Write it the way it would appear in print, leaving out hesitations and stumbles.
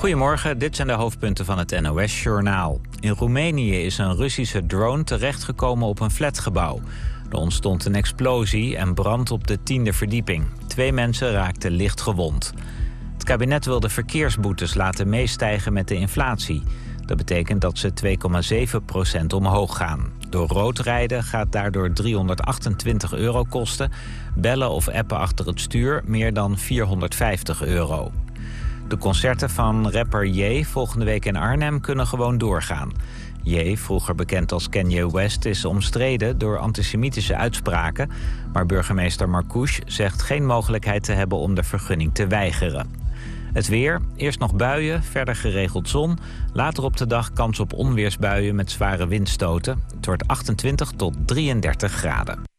Goedemorgen, dit zijn de hoofdpunten van het NOS-journaal. In Roemenië is een Russische drone terechtgekomen op een flatgebouw. Er ontstond een explosie en brand op de 10e verdieping. 2 mensen raakten licht gewond. Het kabinet wil de verkeersboetes laten meestijgen met de inflatie. Dat betekent dat ze 2,7% omhoog gaan. Door rood rijden gaat daardoor €328 kosten. Bellen of appen achter het stuur meer dan €450. De concerten van rapper Ye volgende week in Arnhem kunnen gewoon doorgaan. Ye, vroeger bekend als Kanye West, is omstreden door antisemitische uitspraken. Maar burgemeester Marcouch zegt geen mogelijkheid te hebben om de vergunning te weigeren. Het weer, eerst nog buien, verder geregeld zon. Later op de dag kans op onweersbuien met zware windstoten. Het wordt 28 tot 33 graden.